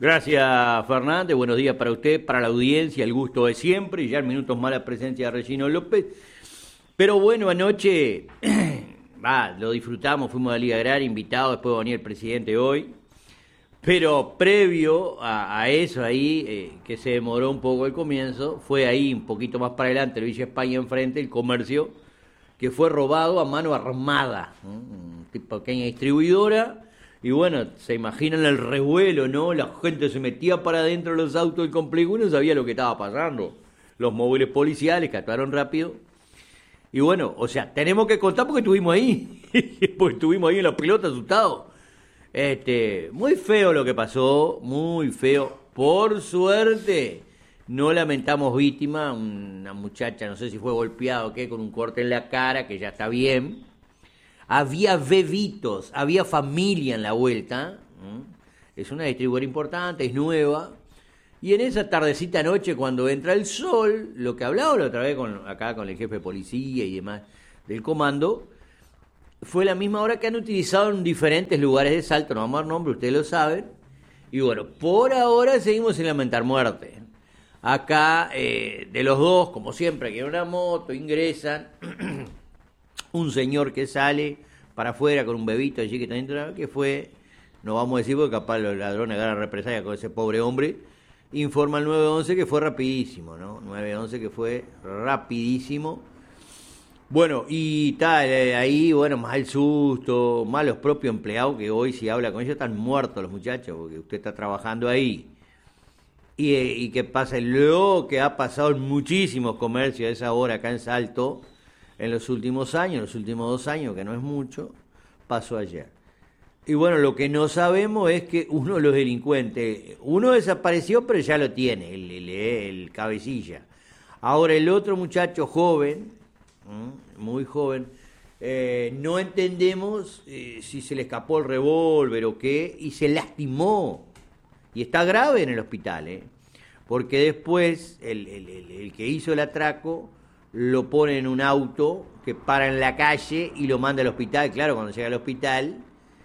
Gracias, Fernández. Buenos días para usted, para la audiencia, el gusto de siempre. Y ya en minutos más la presencia de Regino López. Pero bueno, anoche lo disfrutamos, fuimos a la Liga Agraria, invitados, después va a venir el presidente hoy. Pero previo a eso ahí, que se demoró un poco el comienzo, fue ahí un poquito más para adelante, el Villa España enfrente, el comercio, que fue robado a mano armada. Una pequeña distribuidora. Y bueno, se imaginan el revuelo, ¿no? La gente se metía para adentro de los autos del complejo y no sabía lo que estaba pasando. Los móviles policiales que actuaron rápido. Y bueno, o sea, tenemos que contar porque estuvimos ahí. Porque estuvimos ahí en la pelota asustados. Muy feo lo que pasó, muy feo. Por suerte, no lamentamos víctima. Una muchacha, no sé si fue golpeada o qué, con un corte en la cara, que ya está bien. Había bebitos, había familia en la vuelta. Es una distribuidora importante, es nueva. Y en esa tardecita noche, cuando entra el sol, lo que hablaba la otra vez acá con el jefe de policía y demás del comando, fue la misma hora que han utilizado en diferentes lugares de Salto, no vamos a dar nombre, ustedes lo saben. Y bueno, por ahora seguimos sin lamentar muerte. Acá, de los dos, como siempre, aquí en una moto, ingresan... un señor que sale para afuera con un bebito allí que está dentro, que fue, no vamos a decir porque capaz los ladrones agarran represalia con ese pobre hombre, informa al 911 que fue rapidísimo, ¿no? 911 que fue rapidísimo. Bueno, y tal, ahí, bueno, más el susto, más los propios empleados que hoy si habla con ellos están muertos los muchachos, porque usted está trabajando ahí. Y que pasa lo que ha pasado en muchísimos comercios a esa hora acá en Salto, en los últimos años, los últimos 2 años, que no es mucho, pasó ayer. Y bueno, lo que no sabemos es que uno de los delincuentes, uno desapareció, pero ya lo tiene, el cabecilla. Ahora el otro muchacho joven, muy joven, no entendemos si se le escapó el revólver o qué, y se lastimó. Y está grave en el hospital, porque después el que hizo el atraco lo pone en un auto que para en la calle y lo manda al hospital. Claro, cuando llega al hospital,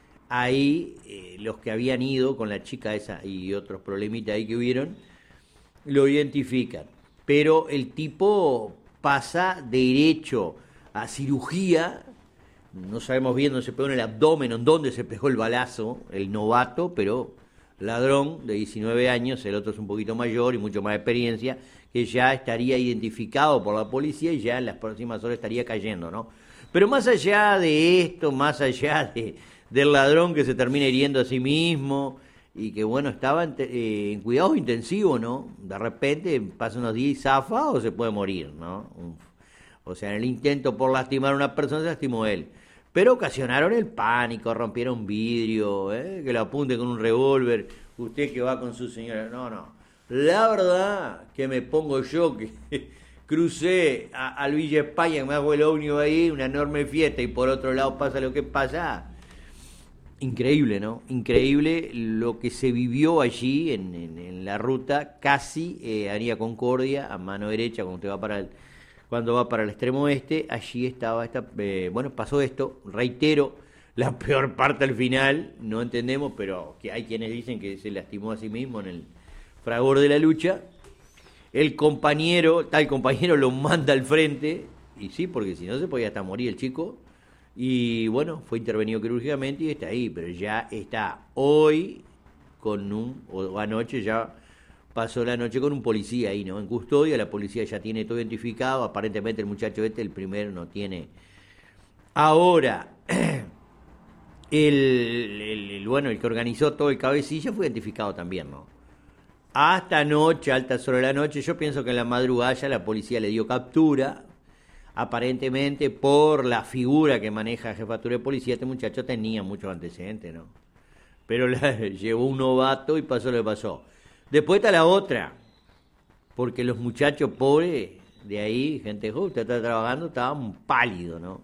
ahí los que habían ido con la chica esa y otros problemitas ahí que hubieron, lo identifican. Pero el tipo pasa derecho a cirugía, no sabemos bien dónde se pegó en el abdomen, en dónde se pegó el balazo, el novato, pero ladrón de 19 años, el otro es un poquito mayor y mucho más experiencia, que ya estaría identificado por la policía y ya en las próximas horas estaría cayendo, ¿no? Pero más allá de esto, más allá del ladrón que se termina hiriendo a sí mismo y que, bueno, estaba en cuidados intensivos, ¿no? De repente pasa unos días y zafa o se puede morir, ¿no? O sea, en el intento por lastimar a una persona se lastimó él. Pero ocasionaron el pánico, rompieron vidrio, que lo apunte con un revólver, usted que va con su señora, no. La verdad que me pongo yo que crucé al Villa España, que me hago el ómnibus ahí, una enorme fiesta, y por otro lado pasa lo que pasa. Increíble, ¿no? Increíble lo que se vivió allí en la ruta, casi Avenida Concordia, a mano derecha, cuando usted va cuando va para el extremo oeste, allí estaba bueno, pasó esto, reitero, la peor parte al final, no entendemos, pero que hay quienes dicen que se lastimó a sí mismo en el fragor de la lucha. El compañero lo manda al frente, y sí, porque si no se podía hasta morir el chico, y bueno, fue intervenido quirúrgicamente y está ahí, pero ya está hoy o anoche ya pasó la noche con un policía ahí, ¿no? En custodia, la policía ya tiene todo identificado, aparentemente el muchacho el primero no tiene. Ahora, el que organizó todo el cabecilla fue identificado también, ¿no? Hasta anoche, altas horas de la noche, yo pienso que en la madrugada ya la policía le dio captura, aparentemente por la figura que maneja la jefatura de policía, este muchacho tenía muchos antecedentes, ¿no? Pero llevó un novato y pasó lo que pasó. Después está la otra, porque los muchachos pobres de ahí, gente joven, usted está trabajando, estaban pálidos, ¿no?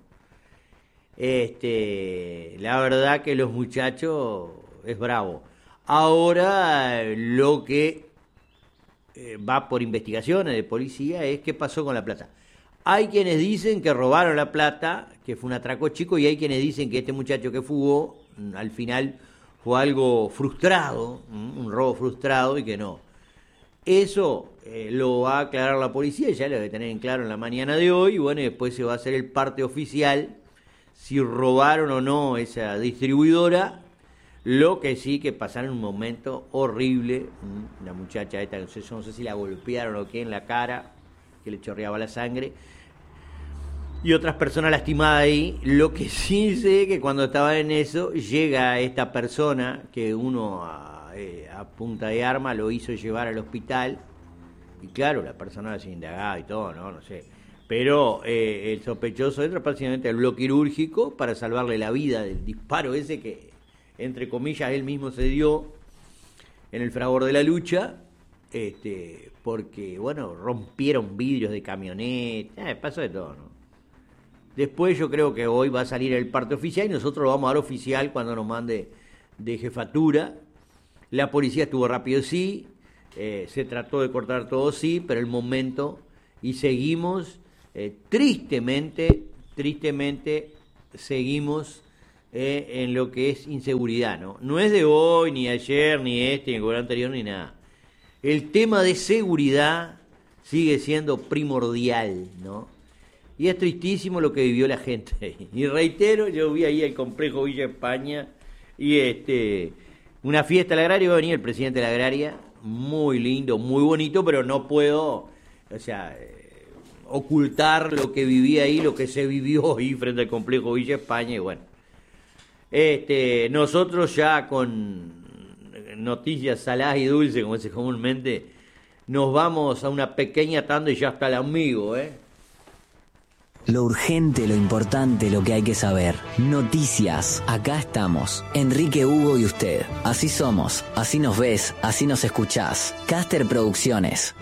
La verdad que los muchachos es bravo. Ahora lo que va por investigaciones de policía es qué pasó con la plata. Hay quienes dicen que robaron la plata, que fue un atraco chico, y hay quienes dicen que este muchacho que fugó, al final fue algo frustrado, un robo frustrado, y que no. Eso lo va a aclarar la policía, ya lo debe tener en claro en la mañana de hoy, y bueno, y después se va a hacer el parte oficial, si robaron o no esa distribuidora. Lo que sí que pasaron un momento horrible, la muchacha esta, no sé si la golpearon o qué en la cara, que le chorreaba la sangre, y otras personas lastimadas ahí. Lo que sí sé que cuando estaba en eso, llega esta persona que uno a punta de arma lo hizo llevar al hospital, y claro, la persona se indagaba y todo, no sé. Pero el sospechoso entra prácticamente al bloque quirúrgico para salvarle la vida del disparo ese que, entre comillas, él mismo se dio en el fragor de la lucha, porque, bueno, rompieron vidrios de camioneta, pasó de todo, ¿no? Después yo creo que hoy va a salir el parte oficial y nosotros lo vamos a dar oficial cuando nos mande de jefatura. La policía estuvo rápido, sí, se trató de cortar todo, sí, pero el momento, y seguimos, tristemente, seguimos en lo que es inseguridad, ¿no? No es de hoy, ni ayer, ni ni el gobierno anterior, ni nada. El tema de seguridad sigue siendo primordial, ¿no? Y es tristísimo lo que vivió la gente ahí. Y reitero, yo vi ahí el complejo Villa España y una fiesta a la agraria, iba a venir el presidente de la agraria, muy lindo, muy bonito, pero no puedo, ocultar lo que viví ahí, lo que se vivió ahí frente al complejo Villa España, y bueno. Nosotros ya con noticias saladas y dulces, como se comúnmente, nos vamos a una pequeña tanda y ya está el amigo, Lo urgente, lo importante, lo que hay que saber. Noticias. Acá estamos. Enrique, Hugo y usted. Así somos. Así nos ves. Así nos escuchás. Caster Producciones.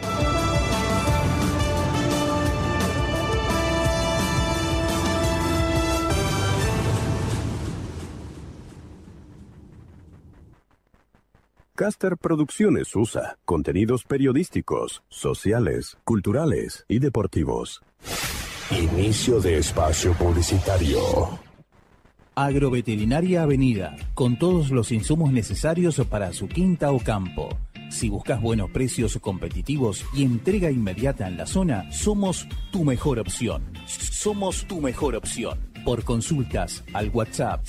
Caster Producciones USA. Contenidos periodísticos, sociales, culturales y deportivos. Inicio de espacio publicitario. Agroveterinaria Avenida, con todos los insumos necesarios para su quinta o campo. Si buscas buenos precios competitivos y entrega inmediata en la zona, somos tu mejor opción. Somos tu mejor opción. Por consultas al WhatsApp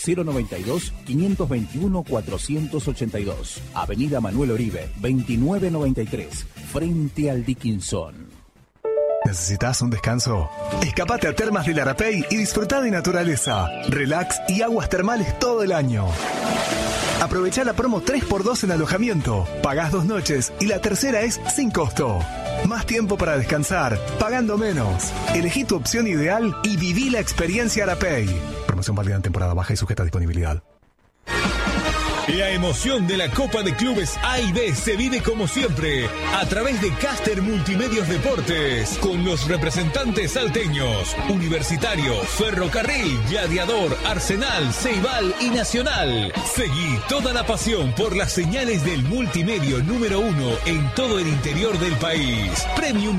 092-521-482. Avenida Manuel Oribe, 2993, frente al Dickinson. ¿Necesitas un descanso? Escapate a Termas del Arapey y disfruta de naturaleza, relax y aguas termales todo el año. Aprovecha la promo 3x2 en alojamiento. Pagás 2 noches y la tercera es sin costo. Más tiempo para descansar, pagando menos. Elegí tu opción ideal y viví la experiencia Arapey. Promoción válida en temporada baja y sujeta a disponibilidad. La emoción de la Copa de Clubes A y B se vive como siempre a través de Caster Multimedios Deportes con los representantes salteños, Universitario, Ferrocarril, Gladiador, Arsenal, Ceibal y Nacional. Seguí toda la pasión por las señales del multimedio número 1 en todo el interior del país. Premium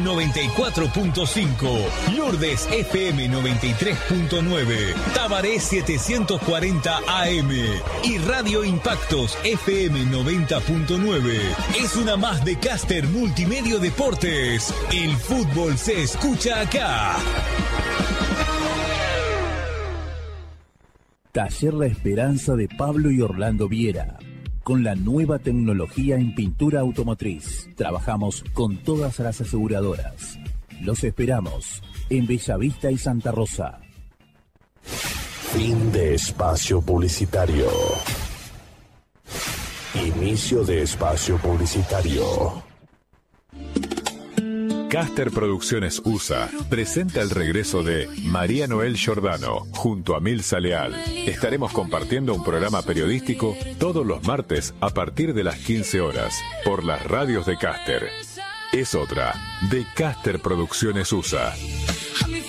94.5, Lourdes FM 93.9, Tabaré 740 AM y Radio Impactos FM 90.9. Es una más de Caster Multimedio Deportes. El fútbol se escucha acá. Taller La Esperanza de Pablo y Orlando Viera. Con la nueva tecnología en pintura automotriz. Trabajamos con todas las aseguradoras. Los esperamos en Bellavista y Santa Rosa. Fin de espacio publicitario. Inicio de espacio publicitario. Caster Producciones USA presenta el regreso de María Noel Giordano junto a Milza Leal. Estaremos compartiendo un programa periodístico todos los martes a partir de las 15 horas por las radios de Caster. Es otra de Caster Producciones USA.